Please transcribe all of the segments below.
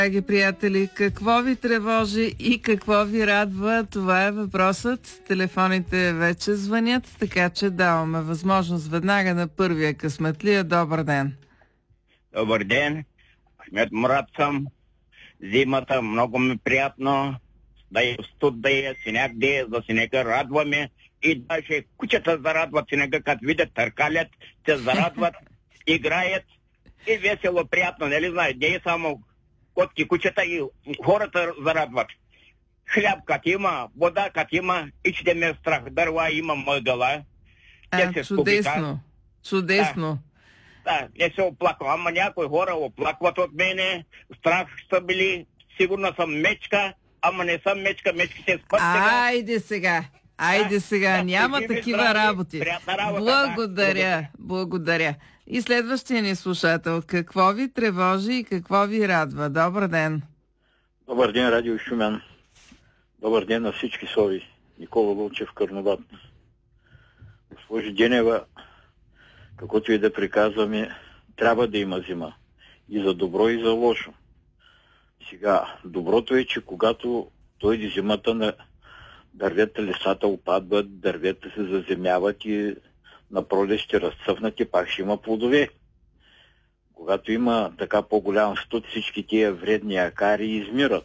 Драги приятели, какво ви тревожи и какво ви радва? Това е въпросът. Телефоните вече звънят, така че даваме възможност веднага на първия късметлия. Добър ден! Добър ден! Ахмед Мурат съм. Зимата много ми приятно. Да е студ, да е синяк, да е за синека радваме. И даже кучета зарадват синека, като видят търкалят, се зарадват, играят и весело, приятно, нали знаете, не е само котки, кучета и хората зарадват. Хляб като има, вода като има, и че ме е страх, дърва има мъгъла. Чудесно, чудесно. Да, не се оплаквам, ама някои хора оплакват от мене, страх са били, сигурно съм мечка, ама не съм мечка, мечките спът сега. Айде сега, няма такива работи. Благодаря, да. благодаря. И следващия ни слушател, какво ви тревожи и какво ви радва? Добър ден. Добър ден, Радио Шумен. Добър ден на всички сови. Никола Лучев, Карнобат. Госпожо Денева, каквото и да приказваме, трябва да има зима. И за добро, и за лошо. Сега, доброто е, че когато дойде зимата, на дървета, лесата опадват, дървета се заземяват и на пролет ще разцъфнат и пак ще има плодове. Когато има така по-голям студ, всички тия вредни акари измират.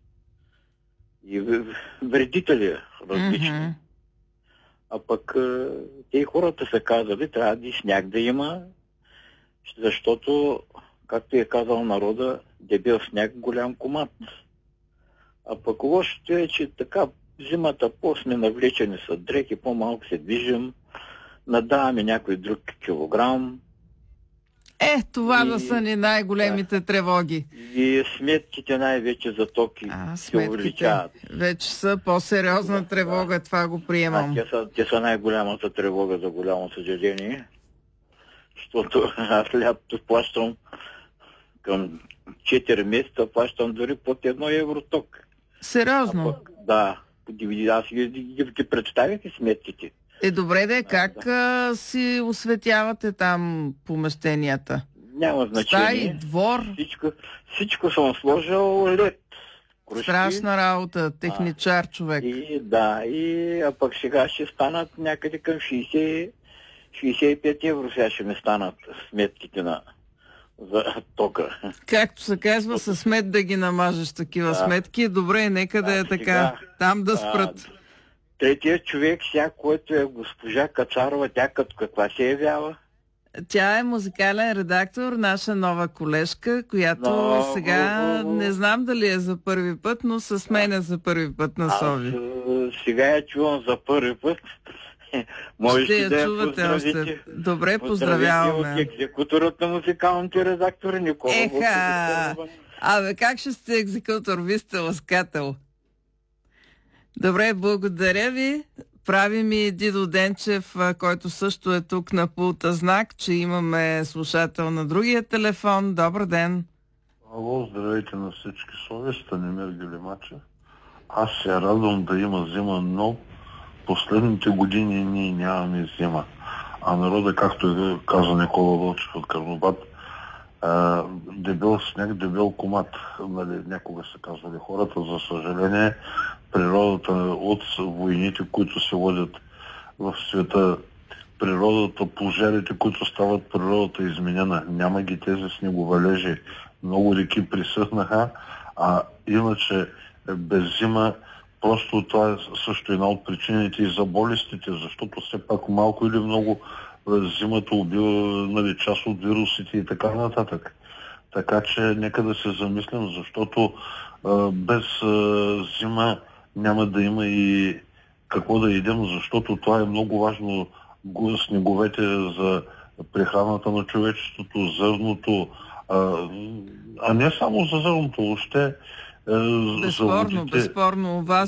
И вредители различни. А пък те хората са казали, трябва да и сняг да има, защото, както е казал народа, дебел сняг, голям комат. А пък лошото е, че така зимата по-сме навлечени с дрехи, по-малко се движим, надаваме някой друг килограм. Това да са ни най-големите тревоги. И сметките най-вече за токи се увеличават. Вече са по-сериозна тревога, това го приемам. Те са най-голямата тревога, за голямо съжаление. Защото аз лятото плащам към 4 месеца, плащам дори под 1 евро ток. Сериозно? Да. Аз ги представяте сметките. Добре де, как си осветявате там помещенията? Няма значение. Стаи, двор? Всичко съм сложил лед. Кружки. Страшна работа, техничар човек. А пък сега ще станат някъде към 65 евро, сега ще ми станат сметките за тока. Както се казва, със смет да ги намажеш такива сметки. Добре, нека да е така. Там да спрат. Третият човек, който е госпожа Кацарова, тя като каква се явява? Тя е музикален редактор, наша нова колежка, която сега не знам дали е за първи път, но се сменя за първи път на Сови. Сега я чувам за първи път. Ще я чувате още. Добре, поздравяваме. От екзекуторът на музикалните редактори Никола. Как ще сте екзекутор? Ви сте ласкател. Добре, благодаря ви. Прави ми Дидо Денчев, който също е тук на пулта, знак, че имаме слушател на другия телефон. Добър ден. Ало, здравейте на всички сови, Станимир Гелимачев. Аз се радвам да има зима, но последните години ние нямаме зима. А народа, както каза Никола Вълчев от Карнобат, дебел сняг, дебел комат. Някога са казвали хората. За съжаление, природата от войните, които се водят в света, природата, пожарите, които стават, природата изменена. Няма ги тези снеговалежи. Много реки присъхнаха, а иначе без зима просто това е също една от причините и за болестите, защото все пак малко или много зимата убива част от вирусите и така нататък. Така че нека да се замислим, защото без зима няма да има и какво да едем, защото това е много важно. Снеговете за прехраната на човечеството, зърното, а не само за зърното, въобще за водите. Безспорно, вас